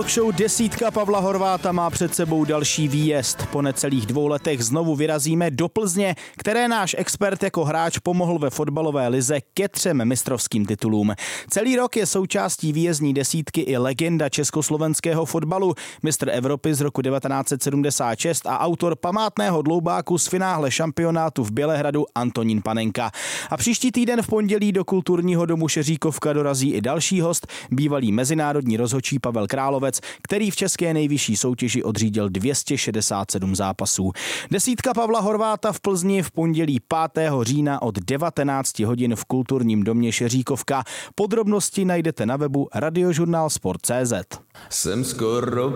Show Desítka Pavla Horváta má před sebou další výjezd. Po necelých 2 letech znovu vyrazíme do Plzně, které náš expert jako hráč pomohl ve fotbalové lize ke 3 mistrovským titulům. Celý rok je součástí výjezdní desítky i legenda československého fotbalu, mistr Evropy z roku 1976 a autor památného dloubáku z finále šampionátu v Bělehradu Antonín Panenka. A příští týden v pondělí do kulturního domu Šeříkovka dorazí i další host, bývalý mezinárodní rozhodčí Pavel Královec, který v české nejvyšší soutěži odřídil 267 zápasů. Desítka Pavla Horváta v Plzni v pondělí 5. října od 19 hodin v kulturním domě Šeříkovka. Podrobnosti najdete na webu radiožurnálsport.cz. Jsem skoro